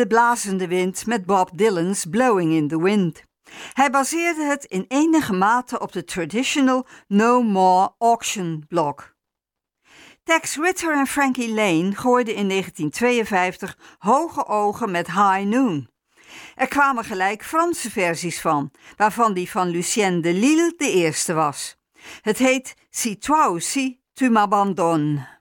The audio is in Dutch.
De blazende wind met Bob Dylan's Blowing in the Wind. Hij baseerde het in enige mate op de traditional No More auction blok. Tex Ritter en Frankie Lane gooiden in 1952 hoge ogen met High Noon. Er kwamen gelijk Franse versies van, waarvan die van Lucien de Lille de eerste was. Het heet Si toi aussi tu m'abandonnes.